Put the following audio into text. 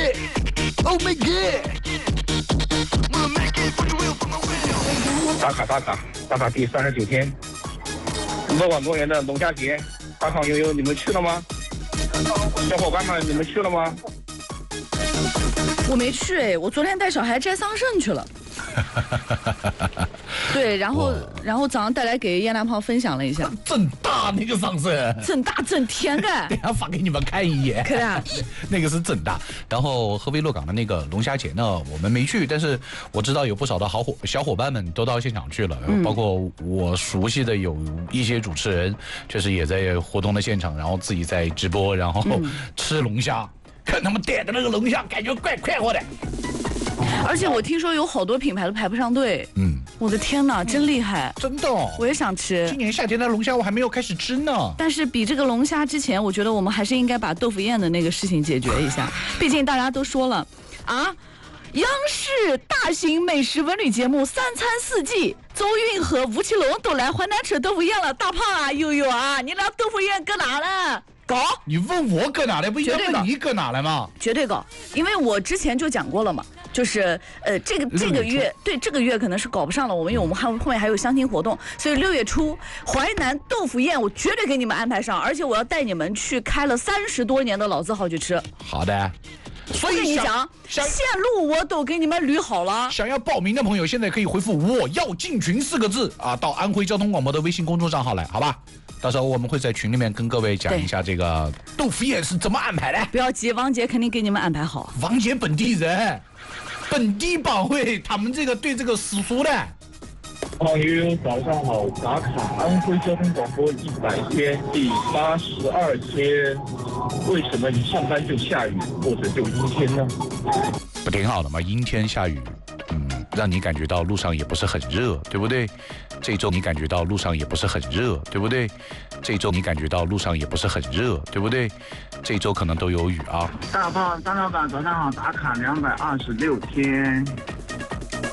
god，Oh my god！ 打卡第39天，乐广公园的龙虾节，大胖悠悠，你们去了吗？小伙伴们，你们去了吗？ 我没去哎，我昨天带小孩摘桑葚去了。对，然后早上带来给燕大炮分享了一下， 正大那个桑葚， 正大正甜的， 等一下发给你们看一眼。 可以啊， 那个是正大。然后合肥乐港的那个龙虾节呢，我们没去，但是我知道有不少的小伙伴们都到现场去了，包括我熟悉的有一些主持人，确实也在活动的现场，然后自己在直播，然后吃龙虾，看他们点的那个龙虾，感觉怪快活的。 而且我听说有好多品牌都排不上队。我的天哪，真厉害！ 真的哦， 我也想吃。 今年夏天的龙虾我还没有开始吃呢。 但是比这个龙虾之前，我觉得我们还是应该把豆腐宴的那个事情解决一下。毕竟大家都说了啊，央视大型美食文旅节目《三餐四季》，周韵和吴奇隆都来淮南吃豆腐宴了。大胖啊，悠悠啊，你俩豆腐宴搁哪了？搞？ 你问我搁哪来，不应该问你搁哪来吗？ 绝对搞，因为我之前就讲过了嘛。就是这个月，对这个月可能是搞不上了，因为我们后面还有相亲活动，所以6月初淮南豆腐宴我绝对给你们安排上，而且我要带你们去开了30多年的老字号去吃。 好的。所以我跟你讲，线路我都给你们捋好了。 想要报名的朋友，现在可以回复"我要进群"4个字啊，到安徽交通广播的微信公众账号来，好吧？到时候我们会在群里面跟各位讲一下这个豆腐宴是怎么安排的。 不要急，王杰肯定给你们安排好。 王杰本地人，本地帮会，他们这个对这个死熟的。 胖悠悠早上好，打卡安徽交通广播100天第82天，为什么一上班就下雨或者就阴天呢？ 不挺好的吗？阴天下雨，让你感觉到路上也不是很热，对不对？这周你感觉到路上也不是很热，对不对？这周你感觉到路上也不是很热，对不对？这周可能都有雨啊。 大胖张老板早上好，打卡226天，